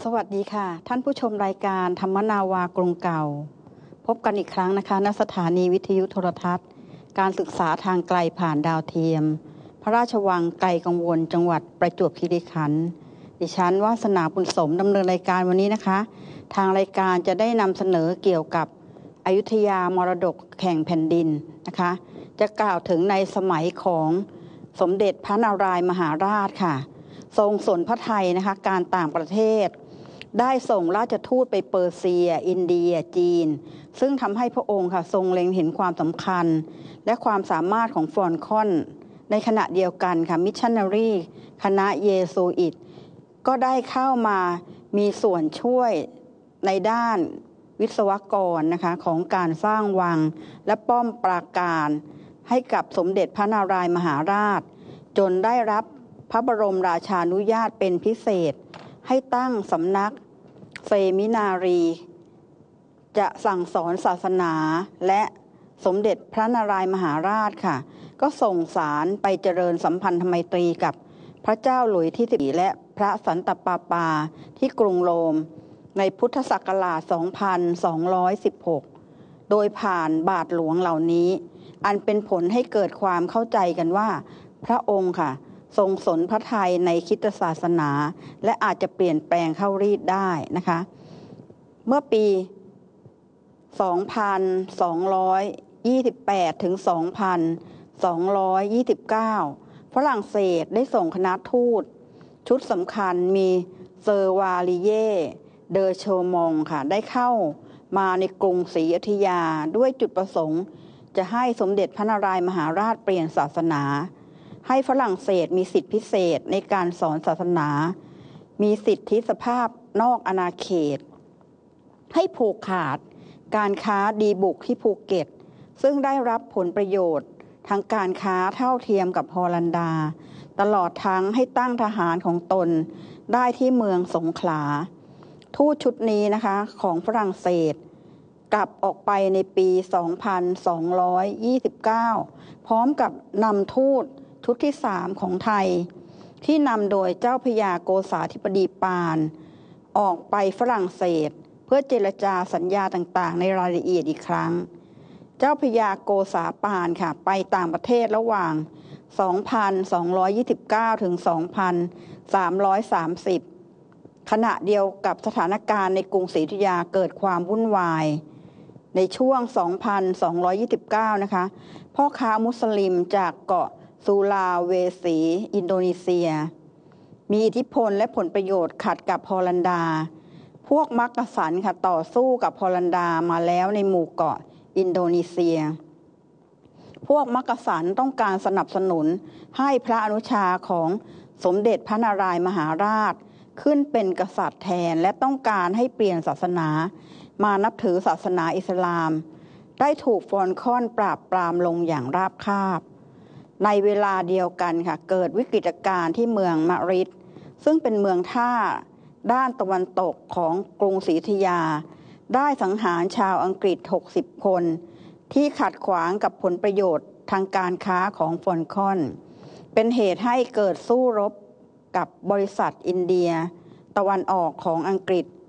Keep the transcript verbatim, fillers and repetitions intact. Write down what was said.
สวัสดีค่ะท่านผู้ชมรายการธรรมนาวากรุงเก่าพบกันอีกครั้งนะคะณสถานีวิทยุโทรทัศน์การศึกษาทางไกลผ่านดาวเทียมพระราชวังไกลกังวลจังหวัดประจวบคีรีขันธ์ดิฉันวาสนาบุญสมดำเนินรายการวันนี้นะคะทางรายการจะได้นำเสนอเกี่ยวกับอยุธยามรดกแห่งแผ่นดินนะคะจะกล่าวถึงในสมัยของสมเด็จพระนารายมหาราชค่ะทรงสนพระทัยนะคะการต่างประเทศได้ส่งราชทูตไปเปอร์เซียอินเดียจีนซึ่งทำให้พระองค์ค่ะทรงเล็งเห็นความสำคัญและความสามารถของฟอนคอนในขณะเดียวกันค่ะมิชชันนารีคณะเยซูอิตก็ได้เข้ามามีส่วนช่วยในด้านวิศวกรนะคะของการสร้างวังและป้อมปราการให้กับสมเด็จพระนารายมหาราชจนได้รับพระบรมราชานุญาตเป็นพิเศษให้ตั้งสำนักเซมินารีจะสั่งสอนศาสนาและสมเด็จพระนารายมหาราชค่ะก็ส่งสารไปเจริญสัมพันธไมตรีกับพระเจ้าหลุยส์ที่สิบและพระสันตะปาปาที่กรุงโรมในพุทธศักราชสองพันสองร้อยสิบหกโดยผ่านบาทหลวงเหล่านี้อันเป็นผลให้เกิดความเข้าใจกันว่าพระองค์ค่ะทรงสนพระทัยในคริสตศาสนาและอาจจะเปลี่ยนแปลงเข้ารีดได้นะคะเมื่อปี สองพันสองร้อยยี่สิบแปด ถึง สองพันสองร้อยยี่สิบเก้า ฝรั่งเศสได้ส่งคณะทูตชุดสำคัญมีเซอร์วาลิเย่เดอโชมองค่ะได้เข้ามาในกรุงศรีอยุธยาด้วยจุดประสงค์จะให้สมเด็จพระนารายมหาราชเปลี่ยนศาสนาให้ฝรั่งเศสมีสิทธิพิเศษในการสอนศาสนามีสิทธิสภาพนอกอาณาเขตให้ผูกขาดการค้าดีบุกที่ภูเก็ตซึ่งได้รับผลประโยชน์ทางการค้าเท่าเทียมกับฮอลันดาตลอดทั้งให้ตั้งทหารของตนได้ที่เมืองสงขลาทูตชุดนี้นะคะของฝรั่งเศสกลับออกไปในปี สองพันสองร้อยยี่สิบเก้า พร้อมกับนำทูตชุดที่สามของไทยที่นำโดยเจ้าพระยาโกษาธิบดีปานออกไปฝรั่งเศสเพื่อเจรจาสัญญาต่างๆในรายละเอียดอีกครั้งเจ้าพระยาโกษาปานค่ะไปต่างประเทศระหว่าง สองพันสองร้อยยี่สิบเก้า ถึง สองพันสามร้อยสามสิบ ขณะเดียวกับสถานการณ์ในกรุงศรีอยุธยาเกิดความวุ่นวายในช่วง สองพันสองร้อยยี่สิบเก้า นะคะพ่อค้ามุสลิมจากเกาะซูลาเวสีอินโดนีเซียมีอิทธิพลและผลประโยชน์ขัดกับฮอลันดาพวกมักกะสันค่ะต่อสู้กับฮอลันดามาแล้วในหมู่เกาะอินโดนีเซียพวกมักกะสันต้องการสนับสนุนให้พระอนุชาของสมเด็จพระนารายมหาราชขึ้นเป็นกษัตริย์แทนและต้องการให้เปลี่ยนศาสนามานับถือศาสนาอิสลามได้ถูกฟอนคอนปราบปรามลงอย่างราบคาบในเวลาเดียวกันค่ะเกิดวิกฤตการณ์ที่เมืองมาดริดซึ่งเป็นเมืองท่าด้านตะวันตกของกรุงศรีอยุธยาได้สังหารชาวอังกฤษหกสิบคนที่ขัดขวางกับผลประโยชน์ทางการค้าของฟอนคอนเป็นเหตุให้เกิดสู้รบกับบริษัทอินเดียตะวันออกของอังกฤษ